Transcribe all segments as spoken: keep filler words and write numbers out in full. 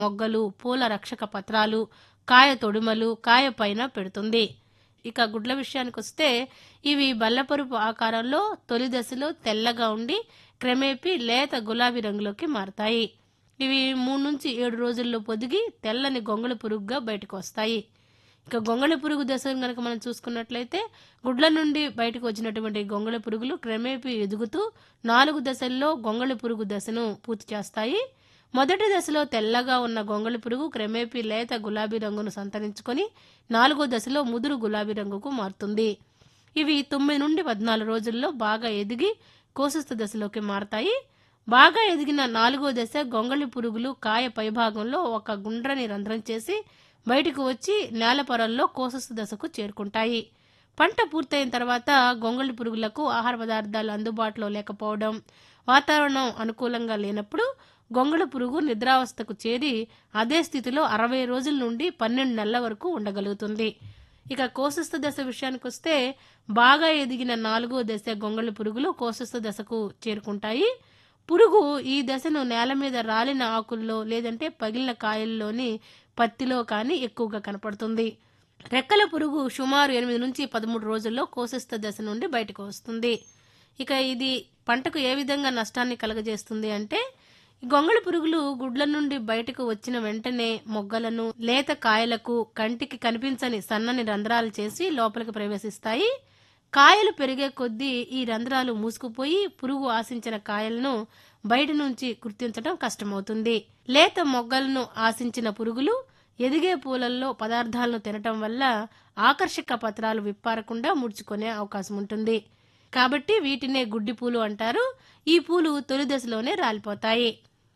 మొగ్గలు, పూల రక్షక పత్రాలు, కాయ తొడిమలు కాయ పైన పెడుతుంది. ఇక గుడ్ల విషయానికొస్తే ఇవి బల్లపరుపు ఆకారంలో తొలి దశలో తెల్లగా ఉండి క్రమేపీ లేత గులాబీ రంగులోకి మారతాయి. ఇవి మూడు నుంచి ఏడు రోజుల్లో పొదిగి తెల్లని గొంగళి పురుగుగా బయటకు వస్తాయి. ఇక గొంగళి పురుగు దశను కనుక మనం చూసుకున్నట్లయితే గుడ్ల నుండి బయటకు వచ్చినటువంటి గొంగళి పురుగులు క్రమేపీ ఎదుగుతూ నాలుగు దశల్లో గొంగళి పురుగు దశను పూర్తి చేస్తాయి. మొదటి దశలో తెల్లగా ఉన్న గొంగళి పురుగు క్రమేపీ లేత గులాబీ రంగును సంతరించుకొని నాలుగో దశలో ముదురు గులాబీ రంగుకు మారుతుంది. ఇవి తొమ్మిది నుండి పద్నాలుగు రోజుల్లో బాగా ఎదిగి కోశస్థ దశలోకి మారతాయి. బాగా ఎదిగిన నాలుగో దశ గొంగళి పురుగులు కాయ పైభాగంలో ఒక గుండ్రని రంధ్రం చేసి బయటకు వచ్చి నేల పొరల్లో కోశస్థ దశకు చేరుకుంటాయి. పంట పూర్తయిన తర్వాత గొంగళి పురుగులకు ఆహార పదార్థాలు అందుబాటులో లేకపోవడం, వాతావరణం అనుకూలంగా లేనప్పుడు గొంగళి పురుగు నిద్రావస్థకు చేరి అదే స్థితిలో అరవై రోజుల నుండి పన్నెండు నెలల వరకు ఉండగలుగుతుంది. ఇక కోశస్థ దశ విషయానికొస్తే బాగా ఎదిగిన నాలుగో దశ గొంగళి పురుగులు కోశస్థ దశకు చేరుకుంటాయి. పురుగు ఈ దశను నేల మీద రాలిన ఆకుల్లో లేదంటే పగిలిన కాయల్లోని పత్తిలో కానీ ఎక్కువగా కనపడుతుంది. రెక్కల పురుగు సుమారు ఎనిమిది నుంచి పదమూడు రోజుల్లో కోశస్థ దశ నుండి బయటకు వస్తుంది. ఇక ఇది పంటకు ఏ విధంగా నష్టాన్ని కలగజేస్తుంది అంటే గొంగళి పురుగులు గుడ్ల నుండి బయటకు వచ్చిన వెంటనే మొగ్గలను లేత కాయలకు కంటికి కనిపించని సన్నని రంధ్రాలు చేసి లోపలికి ప్రవేశిస్తాయి. కాయలు పెరిగే కొద్దీ ఈ రంధ్రాలు మూసుకుపోయి పురుగు ఆశించిన కాయలను బయట నుంచి గుర్తించడం కష్టమవుతుంది. లేత మొగ్గలను ఆశించిన పురుగులు ఎదిగే పూలల్లో పదార్థాలను తినటం వల్ల ఆకర్షక పత్రాలు విప్పారకుండా ముడుచుకునే అవకాశం ఉంటుంది. కాబట్టి వీటినే గుడ్డి పూలు అంటారు. ఈ పూలు తొలి దశలోనే రాలిపోతాయి.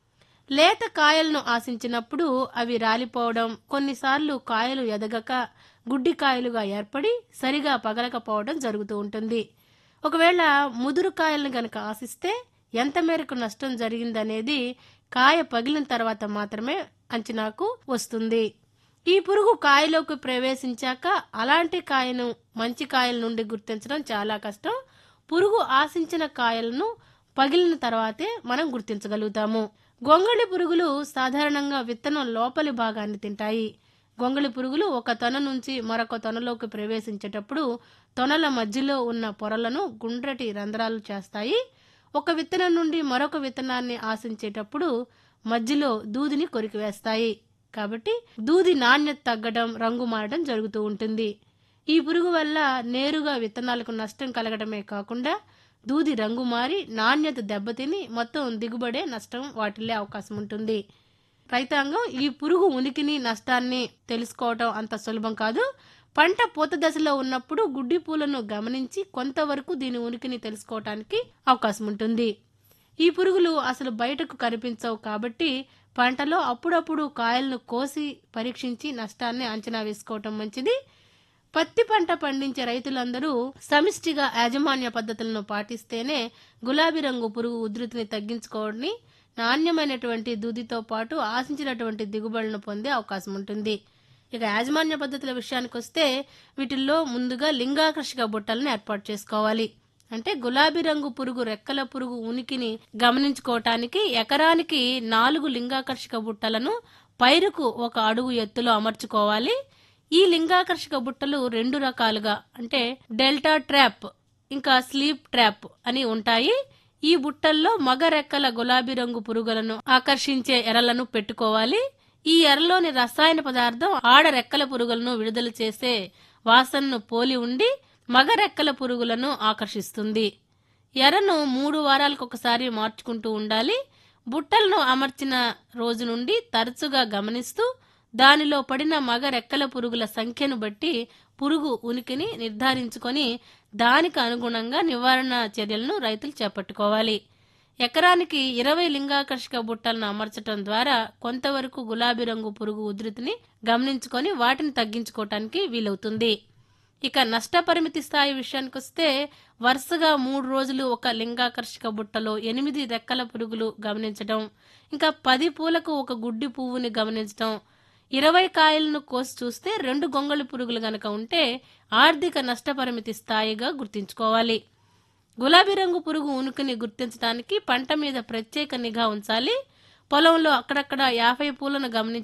లేత కాయలను ఆశించినప్పుడు అవి రాలిపోవడం, కొన్నిసార్లు కాయలు ఎదగక గుడ్డి కాయలుగా ఏర్పడి సరిగా పగలకపోవడం జరుగుతూ ఉంటుంది. ఒకవేళ ముదురు కాయలను గనక ఆశిస్తే ఎంత మేరకు నష్టం జరిగిందనేది కాయ పగిలిన తర్వాత మాత్రమే అంచనాకు వస్తుంది. ఈ పురుగు కాయలోకి ప్రవేశించాక అలాంటి కాయను మంచి కాయల నుండి గుర్తించడం చాలా కష్టం. పురుగు ఆశించిన కాయలను పగిలిన తర్వాతే మనం గుర్తించగలుగుతాము. గొంగళి పురుగులు సాధారణంగా విత్తనం లోపలి భాగాన్ని తింటాయి. గొంగళి పురుగులు ఒక తొన నుంచి మరొక తొనలోకి ప్రవేశించేటప్పుడు తొనల మధ్యలో ఉన్న పొరలను గుండ్రటి రంధ్రాలు చేస్తాయి. ఒక విత్తనం నుండి మరొక విత్తనాన్ని ఆశించేటప్పుడు మధ్యలో దూదిని కొరికివేస్తాయి. కాబట్టి దూది నాణ్యత తగ్గడం, రంగు మారడం జరుగుతూ ఉంటుంది. ఈ పురుగు వల్ల నేరుగా విత్తనాలకు నష్టం కలగడమే కాకుండా దూది రంగు మారి నాణ్యత దెబ్బతిని మొత్తం దిగుబడే నష్టం వాటిల్లే అవకాశం ఉంటుంది. రైతాంగం ఈ పురుగు ఉనికిని నష్టాన్ని తెలుసుకోవటం అంత సులభం కాదు. పంట పూత దశలో ఉన్నప్పుడు గుడ్డి పూలను గమనించి కొంతవరకు దీని ఉనికిని తెలుసుకోవటానికి అవకాశం ఉంటుంది. ఈ పురుగులు అసలు బయటకు కనిపించవు కాబట్టి పంటలో అప్పుడప్పుడు కాయలను కోసి పరీక్షించి నష్టాన్ని అంచనా వేసుకోవటం మంచిది. పత్తి పంట పండించే రైతులందరూ సమిష్టిగా యాజమాన్య పద్ధతులను పాటిస్తేనే గులాబీ రంగు పురుగు ఉధృతిని తగ్గించుకోవడాన్ని, నాణ్యమైనటువంటి దూదితో పాటు ఆశించినటువంటి దిగుబడులను పొందే అవకాశం ఉంటుంది. ఇక యాజమాన్య పద్ధతుల విషయానికి వస్తే వీటిల్లో ముందుగా లింగాకర్షక బుట్టలను ఏర్పాటు చేసుకోవాలి. అంటే గులాబీ రంగు పురుగు రెక్కల పురుగు ఉనికిని గమనించుకోవటానికి ఎకరానికి నాలుగు లింగాకర్షక బుట్టలను పైరుకు ఒక అడుగు ఎత్తులో అమర్చుకోవాలి. ఈ లింగాకర్షక బుట్టలు రెండు రకాలుగా అంటే డెల్టా ట్రాప్ ఇంకా స్లీప్ ట్రాప్ అని ఉంటాయి. ఈ బుట్టల్లో మగ రెక్కల గులాబీ రంగు పురుగులను ఆకర్షించే ఎరలను పెట్టుకోవాలి. ఈ ఎరలోని రసాయన పదార్థం ఆడ రెక్కల పురుగులను విడుదల చేసే వాసనను పోలి ఉండి మగ రెక్కల పురుగులను ఆకర్షిస్తుంది. ఎరను మూడు వారాలకు ఒకసారి మార్చుకుంటూ ఉండాలి. బుట్టలను అమర్చిన రోజు నుండి తరచుగా గమనిస్తూ దానిలో పడిన మగ రెక్కల పురుగుల సంఖ్యను బట్టి పురుగు ఉనికిని నిర్ధారించుకొని దానికి అనుగుణంగా నివారణ చర్యలను రైతులు చేపట్టుకోవాలి. ఎకరానికి ఇరవై లింగాకర్షక బుట్టలను అమర్చడం ద్వారా కొంతవరకు గులాబీ రంగు పురుగు ఉధృతిని గమనించుకొని వాటిని తగ్గించుకోవటానికి వీలవుతుంది. ఇక నష్టపరిమితి స్థాయి విషయానికి వస్తే వరుసగా మూడు రోజులు ఒక లింగాకర్షక బుట్టలో ఎనిమిది రెక్కల పురుగులు గమనించడం, ఇంకా పది పూలకు ఒక గుడ్డి పువ్వుని గమనించడం, ఇరవై కాయలను కోసి చూస్తే రెండు గొంగళి పురుగులు గనక ఉంటే ఆర్థిక నష్టపరిమితి స్థాయిగా గుర్తించుకోవాలి. గులాబీ రంగు పురుగు ఉనికిని గుర్తించడానికి పంట మీద ప్రత్యేక నిఘా ఉంచాలి. పొలంలో అక్కడక్కడ యాభై పూలను గమనించాను.